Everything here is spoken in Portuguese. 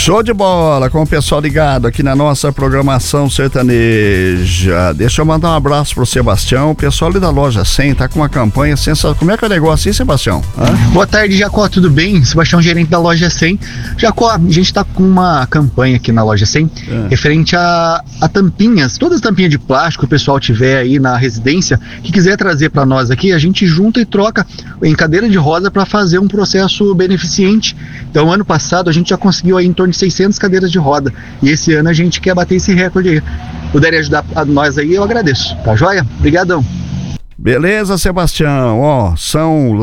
Show de bola com o pessoal ligado aqui na nossa programação sertaneja. Deixa eu mandar um abraço pro Sebastião, o pessoal ali da Loja 100 tá com uma campanha sensacional. Como é que é o negócio aí, Sebastião? Boa tarde, Jacó, tudo bem? Sebastião, gerente da Loja 100. Jacó, a gente tá com uma campanha aqui na Loja 100 referente a tampinhas, todas as tampinhas de plástico que o pessoal tiver aí na residência, que quiser trazer para nós aqui, a gente junta e troca em cadeira de roda para fazer um processo beneficente. Então, ano passado a gente já conseguiu aí em torno de 600 cadeiras de roda, e esse ano a gente quer bater esse recorde aí. Puderem ajudar a nós aí, eu agradeço, tá joia? Obrigadão. Beleza, Sebastião, são